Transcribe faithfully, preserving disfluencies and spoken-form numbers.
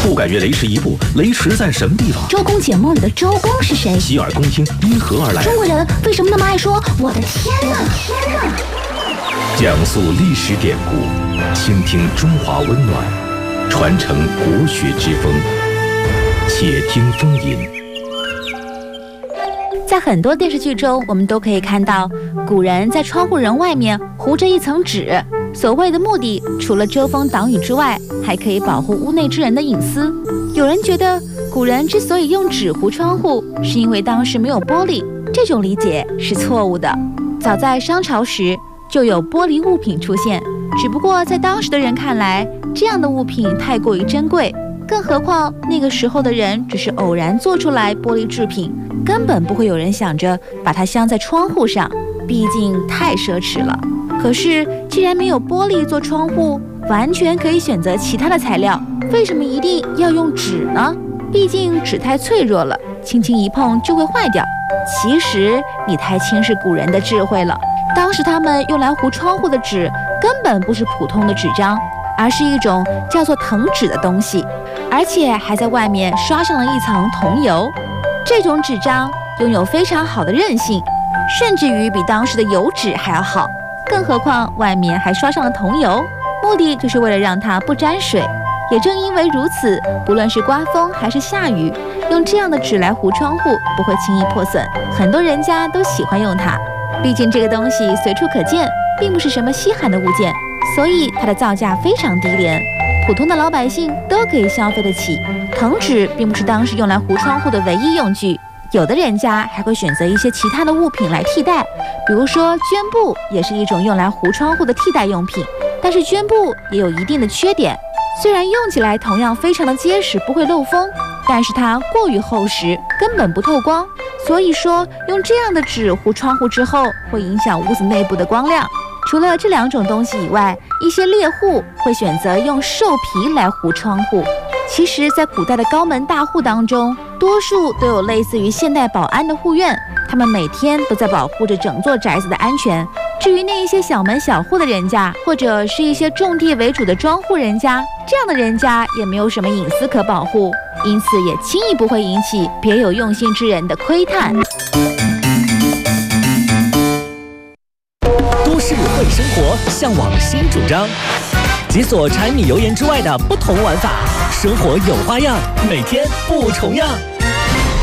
不敢越雷池一步，雷池在什么地方？ 周公解梦里的周公是谁？ 洗耳恭听因何而来？ 中国人为什么那么爱说我的天哪，天哪？ 讲述历史典故，倾听中华温暖，传承国学之风。且听风吟。 在很多电视剧中，我们都可以看到古人在窗户人外面糊着一层纸，所谓的目的除了遮风挡雨之外，还可以保护屋内之人的隐私。有人觉得古人之所以用纸糊窗户，是因为当时没有玻璃，这种理解是错误的。早在商朝时就有玻璃物品出现，只不过在当时的人看来，这样的物品太过于珍贵，更何况那个时候的人只是偶然做出来玻璃制品，根本不会有人想着把它镶在窗户上，毕竟太奢侈了。可是既然没有玻璃做窗户，完全可以选择其他的材料，为什么一定要用纸呢？毕竟纸太脆弱了，轻轻一碰就会坏掉。其实你太轻视古人的智慧了，当时他们用来糊窗户的纸根本不是普通的纸张，而是一种叫做藤纸的东西，而且还在外面刷上了一层桐油。这种纸张拥有非常好的韧性，甚至于比当时的油纸还要好，更何况外面还刷上了桐油，目的就是为了让它不沾水。也正因为如此，不论是刮风还是下雨，用这样的纸来糊窗户不会轻易破损，很多人家都喜欢用它。毕竟这个东西随处可见，并不是什么稀罕的物件，所以它的造价非常低廉，普通的老百姓都可以消费得起。藤纸并不是当时用来糊窗户的唯一用具，有的人家还会选择一些其他的物品来替代，比如说绢布也是一种用来糊窗户的替代用品。但是绢布也有一定的缺点，虽然用起来同样非常的结实，不会漏风，但是它过于厚实，根本不透光。所以说用这样的纸糊窗户之后，会影响屋子内部的光亮。除了这两种东西以外，一些猎户会选择用兽皮来糊窗户。其实在古代的高门大户当中，多数都有类似于现代保安的护院，他们每天都在保护着整座宅子的安全。至于那一些小门小户的人家，或者是一些种地为主的庄户人家，这样的人家也没有什么隐私可保护，因此也轻易不会引起别有用心之人的窥探。 都市会生活，向往新主张，解锁柴米油盐之外的不同玩法，生活有花样，每天不重样。